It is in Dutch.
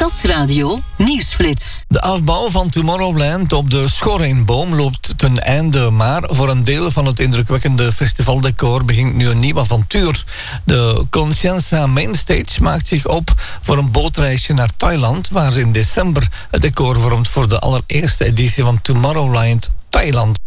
Stadsradio Nieuwsflits. De afbouw van Tomorrowland op de Schorreenboom loopt ten einde, maar voor een deel van het indrukwekkende festivaldecor begint nu een nieuw avontuur. De Conscienza Mainstage maakt zich op voor een bootreisje naar Thailand, waar ze in december het decor vormt voor de allereerste editie van Tomorrowland Thailand.